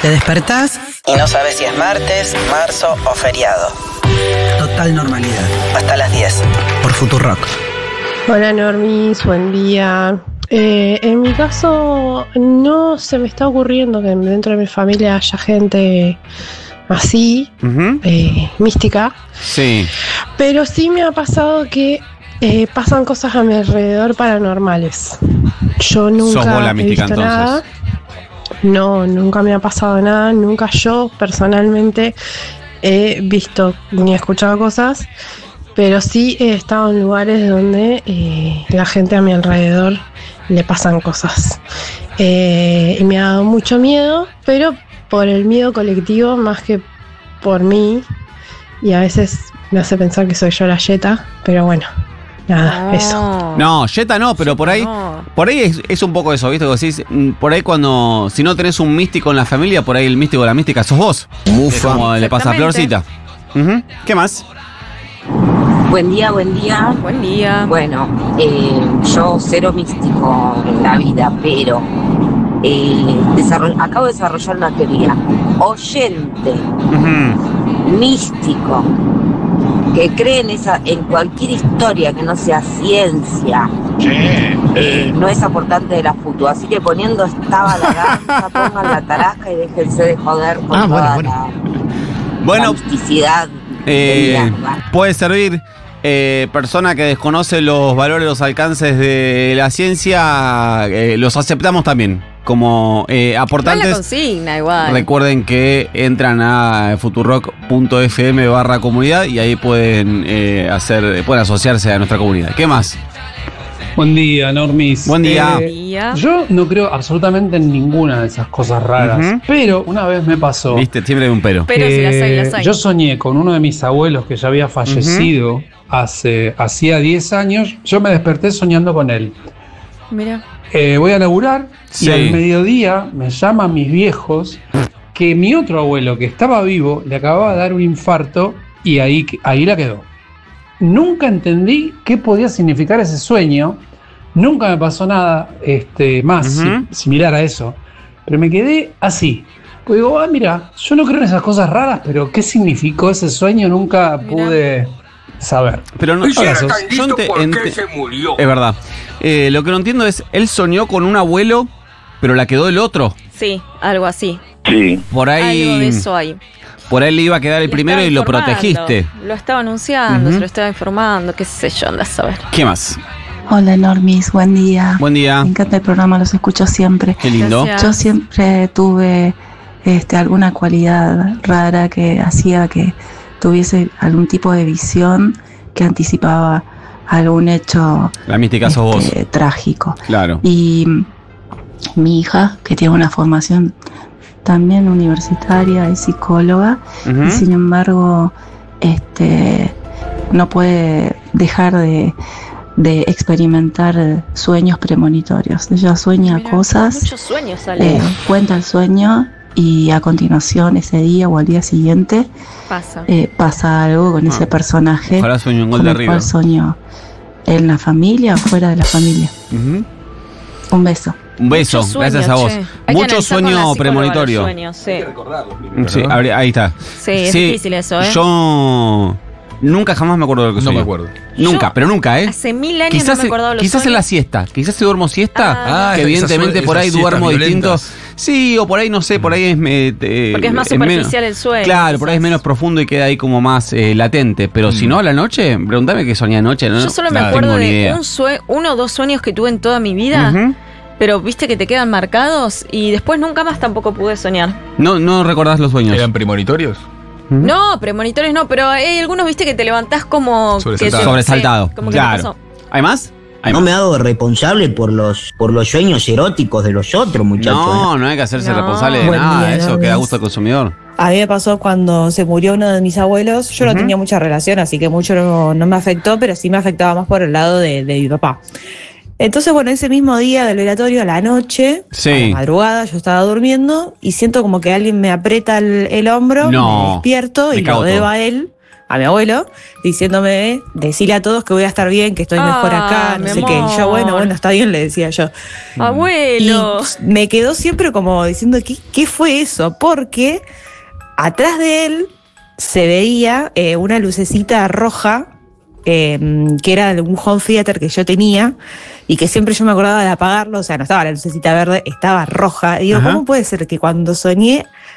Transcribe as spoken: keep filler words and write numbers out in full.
Te despertás y no sabes si es martes, marzo o feriado. Total normalidad. Hasta las diez. Por Futurock. Hola Normis, buen día. Eh, en mi caso no se me está ocurriendo que dentro de mi familia haya gente así, uh-huh. eh, mística. Sí. Pero sí me ha pasado que eh, pasan cosas a mi alrededor paranormales. Yo nunca ¿Sos vos la he mística, visto entonces? nada. No, nunca me ha pasado nada. Nunca yo personalmente he visto ni escuchado cosas. Pero sí he estado en lugares donde eh, la gente a mi alrededor le pasan cosas. Eh, y me ha dado mucho miedo, pero por el miedo colectivo más que por mí. Y a veces me hace pensar que soy yo la yeta, pero bueno, nada, no. eso. No, yeta no, pero Yeta por ahí no. por ahí es, es un poco eso, ¿viste? Como decís, por ahí cuando, si no tenés un místico en la familia, por ahí el místico o la mística sos vos. Mufa. Es como le pasa a Florcita. Uh-huh. ¿Qué más? Buen día, buen día. Buen día. Bueno, eh, yo cero místico en la vida, pero eh, desarroll- acabo de desarrollar una teoría. Oyente, Uh-huh. místico, que cree en, esa, en cualquier historia que no sea ciencia, Sí. eh, no es aportante de la futu. Así que poniendo estaba la danza, pongan la tarasca y déjense de joder con Ah, bueno, toda bueno. la, Bueno, la misticidad. eh, de mierda. puede servir. Eh, persona que desconoce los valores, los alcances de la ciencia, eh, los aceptamos también como eh, Igual la aportantes. consigna, igual. Recuerden que entran a futurock punto f m barra comunidad y ahí pueden eh, hacer, pueden asociarse a nuestra comunidad. ¿Qué más? Buen día, Normis. Buen día. Buen día. Yo no creo absolutamente en ninguna de esas cosas raras, Ujú. pero una vez me pasó. Viste, siempre hay un pero. Pero si las hay, que las hay. Yo soñé con uno de mis abuelos que ya había fallecido hace hacía diez años. Yo me desperté soñando con él. Mira. Eh, voy a laburar Sí. y al mediodía me llaman mis viejos que mi otro abuelo que estaba vivo le acababa de dar un infarto y ahí, ahí la quedó. Nunca entendí qué podía significar ese sueño. Nunca me pasó nada este, más Ujú. si- similar a eso. Pero me quedé así. Pues digo, ah, mira, yo no creo en esas cosas raras, pero ¿qué significó ese sueño? Nunca Mira. pude saber. Pero no, Abrazos. yo ente- ente- es verdad. Eh, lo que no entiendo es, él soñó con un abuelo, pero la quedó el otro. Sí, algo así. Sí. Por Algo de ahí, eso hay. por ahí le iba a quedar el Le primero estaba y lo informando. protegiste. Lo estaba anunciando, Ujú. se lo estaba informando, qué sé yo, andás a ver. ¿Qué más? Hola Normis, buen día. Buen día. Me encanta el programa, los escucho siempre. Qué lindo. Gracias. Yo siempre tuve este, alguna cualidad rara que hacía que tuviese algún tipo de visión que anticipaba algún hecho La mística sos vos. este, trágico. Claro. Y mm, mi hija, que tiene una formación también universitaria, es psicóloga, Ujú. y sin embargo este, no puede dejar de, de experimentar sueños premonitorios. Ella sueña Mira, cosas, Muchos sueños salen. eh, cuenta el sueño y a continuación ese día o al día siguiente Pasa. eh, pasa algo con Ah. ese personaje Ojalá sueñe un gol con de el River. cual soñó en la familia o fuera de la familia. Ujú. Un beso. Un beso, Mucho sueño, gracias a vos. che. Hay que Mucho analizar con la sueño psicóloga premonitorio. los sueños, sí. Sí, abri- ahí está. Sí, es difícil eso, ¿eh? Yo nunca jamás me acuerdo de lo que No soñé. me acuerdo. Nunca, Yo pero nunca, ¿eh? Hace mil años Quizás, no me acordaba los quizás en la sueños. siesta, quizás si duermo siesta, Ah. que Ah, evidentemente esas- por ahí esas duermo siestas distinto. violentas. Sí, o por ahí no sé, por ahí es... me- eh, Porque es más menos- superficial el sueño, Claro, por ahí es quizás. menos profundo y queda ahí como más eh, latente. Pero si no, a la noche, pregúntame qué soñé anoche. ¿no? Yo solo me No acuerdo tengo ni de idea. un sue- uno o dos sueños que tuve en toda mi vida, Ujú. pero viste que te quedan marcados y después nunca más tampoco pude soñar. No, no recordás los sueños. ¿Eran premonitorios? Ujú. No, premonitores no, pero hay algunos, viste, que te levantás como... Sobresaltado. que te- Sobresaltado. sí, como que me Claro. pasó. ¿Hay más? ¿Hay No más? me hago responsable por los por los sueños eróticos de los otros, muchachos. No, no hay que hacerse No. responsable de Buen nada. día, Eso Lourdes. queda a gusto del consumidor. A mí me pasó cuando se murió uno de mis abuelos. Yo Ujú. no tenía mucha relación, así que mucho no, no me afectó, pero sí me afectaba más por el lado de, de mi papá. Entonces, bueno, ese mismo día del velatorio, a la noche, Sí. a la madrugada, yo estaba durmiendo y siento como que alguien me aprieta el, el hombro, No. me despierto Me y cago lo veo todo. a él a mi abuelo, diciéndome, decile a todos que voy a estar bien, que estoy mejor Ah, acá, no mi sé qué. Y yo, amor. bueno, bueno, está bien, le decía yo. Abuelo. Y me quedó siempre como diciendo, ¿qué, qué fue eso? Porque atrás de él se veía eh, una lucecita roja, eh, que era de un home theater que yo tenía, y que siempre yo me acordaba de apagarlo, o sea, no estaba la lucecita verde, estaba roja. Y digo, Ajá. ¿cómo puede ser que cuando soñé